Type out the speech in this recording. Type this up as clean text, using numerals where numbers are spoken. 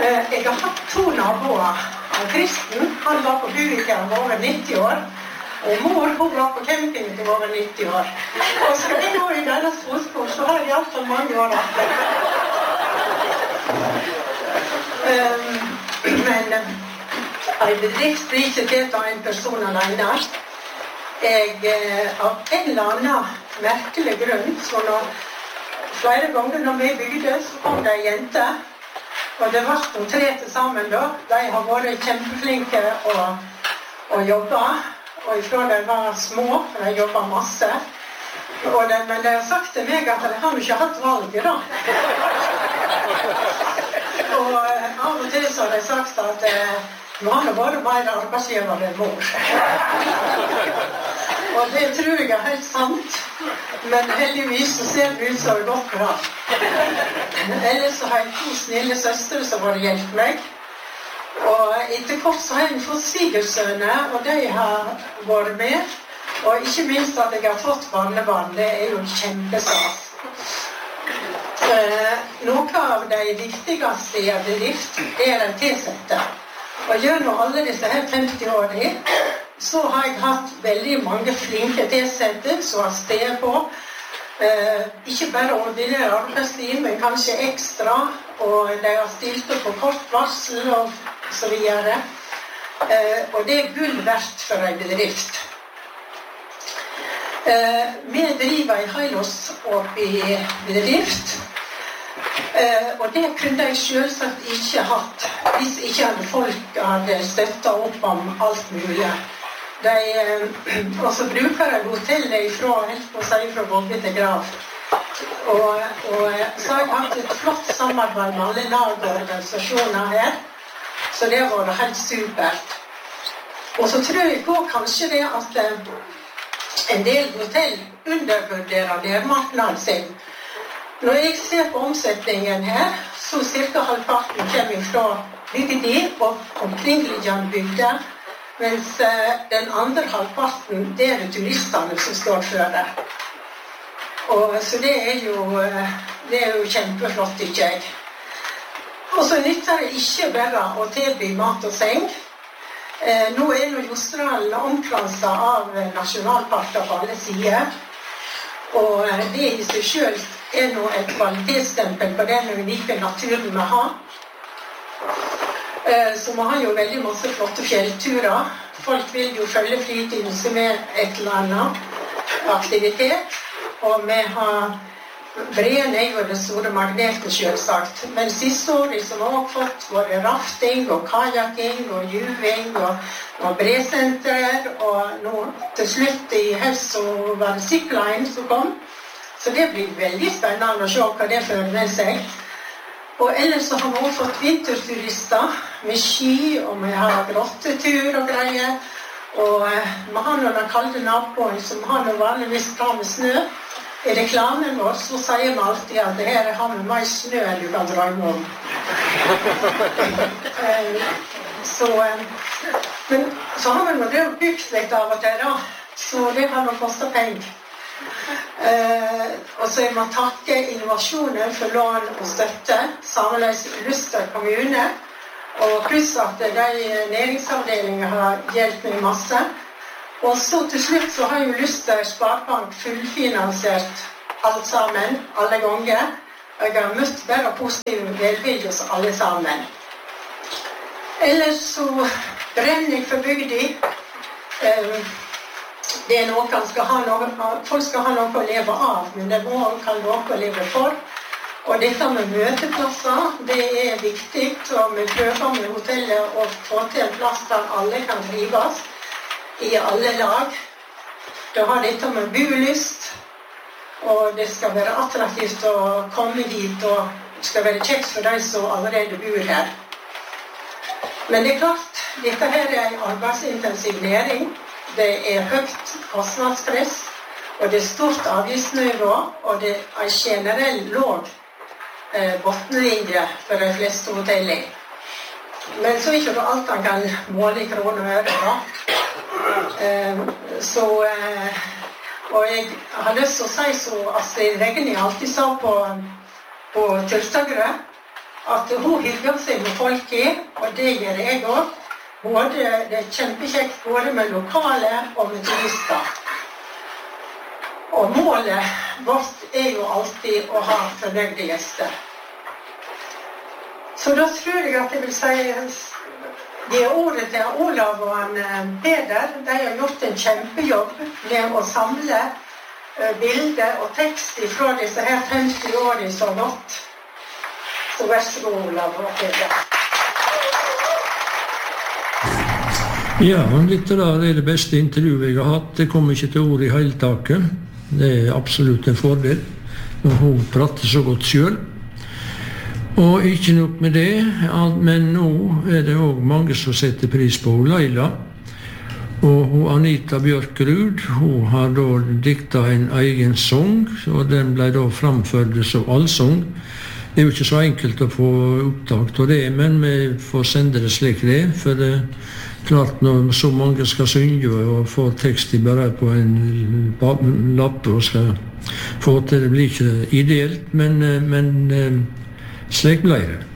Jeg har hatt 2 naboer. Kristen, han var på Buviken over 90 år. Og mor, hun var på camping til over 90 år. Og skal jeg gå i deres fotspor, så har jeg i hvert fall mange år etter. Men en bedrift blir ikke til av en person alene. Av en eller annen merkelig grunn, så flere ganger når vi bygde, så kom det en jente. Og det var de 3 til sammen da. De har vært kjempeflinke og jobbet. Og ifra de var små, for de jobbet masse. Men de har sagt til meg at de har ikke hatt valget da. Og av og til så har de sagt at man har vært mer arbeidsgiver enn mor. Og det tror jeg helt sant. Men heldigvis så ser det ut som det godt bra. Ellers så har jeg 2 snille søstre som har hjulpet meg. Og etter kort så har jeg fått svigersønner, og de har vært med. Og ikke minst at jeg har fått barnebarn, det jo kjempestas. Noe av de viktigste i en bedrift de tilsette. Og gjennom alle disse her 50 årene, så har jeg hatt veldig mange flinke tilsette som har sted på. Ikke bare ordinær arbeidstid, men kanskje ekstra. Og de har stilt opp på kort varsel og så videre. Og det gull verdt for en bedrift. Vi driver en helårs opp i bedrift. Og det kunne jeg selvsagt ikke hatt hvis ikke folk hadde støttet opp om alt mulig. Og så bruker jeg hotellet fra vogge til grav. Og så har jeg hatt et flott samarbeid med alle lag og organisasjoner her. Så det har vært helt supert. Og så tror jeg også kanskje det at en del hotell undervurderer nærmarknaden sin. Når jeg ser på omsetningen her, så cirka halvparten kommer fra bygder og omkringliggende bygder, mens den andre halvparten, det det turistene som står for det. Og så det jo kjempeflott, ikke jeg. Og så nytter det ikke bare å tilby mat og seng. Nå Jostedalen omkranset av nasjonalparker på alle sider. Og det i seg selv nå et kvalitetsstempel på den unike naturen vi har. Så vi har jo veldig masse flotte fjellturer. Folk vil jo følge flytiden som et eller annet aktivitet. Og vi har Breen jo det store magneten selvsagt. Men siste året så har vi også fått både rafting og kajaking og juving og bresenter. Og nå til slutt i høst så var det Zipline som kom. Så det blir veldig spennende å se hva det fører med seg. Og ellers så har vi også fått vinterturister med ski, og vi har grottetur og greier. Og vi har noen kalde naboer som har noe vanligvis bra med snø. I reklamen vår så sier vi alltid at det her har vi mer snø enn du kan drømme om. Men så har vi noe bygd litt av og til da, så det har nok kostet penger. Og så må takke innovasjonen for lån og støtte, sammenleis i Luster kommune, og pluss at de næringsavdelingene har hjulpet meg masse. Og så til slutt så har jo Luster Sparebank fullfinansiert alt sammen, alle ganger. Og jeg har møtt bare positive velvilje hos alle sammen. Ellers så brenner jeg for bygda. Det noe folk skal ha noe å leve av, men det må også ha noe å leve for. Og dette med møteplasser, det viktig, og vi prøver med hotellet å få til en plass der alle kan trives i alle lag. Da har dette med bolyst, og det skal være attraktivt å komme hit, og det skal være kjekt for de som allerede bor her. Men det klart, dette her en arbeidsintensiv næring. Det høyt kostnadspress, og det stort avgiftsnivå, og det en generell låg bottenlinje for de fleste hoteller. Men så ikke det alt han kan måle i kroner og øre da. Og jeg har lyst til å si så Astrid Regni alltid sa på Tørstagrø, at hun hygger seg med folk og det gjør jeg også. Det kjempekjekt både med lokale og med turister. Og målet vårt jo alltid å ha fornøyde gjester. Så da tror jeg at jeg vil si det ordet til Olav og Peder. De har gjort en kjempejobb med å samle bilder og tekst fra disse her 50 årene så godt. Så vær så god, Olav og Peder. Ja, dette da det beste intervjuet jeg har hatt. Det kommer ikke til ord i hele taket. Det absolutt en fordel når hun prater så godt selv. Og ikke nok med det, men nå det også mange som setter pris på Leila. Og Anita Bjørkerud, hun har da diktet en egen sang, og den ble da framført som allsang. Det jo ikke så enkelt å få opptak av det, men vi får sende det slik det, for det klart når så mange skal synge og få tekst bare på en lapp og skal få til det blir ikke ideelt, men slik ble det.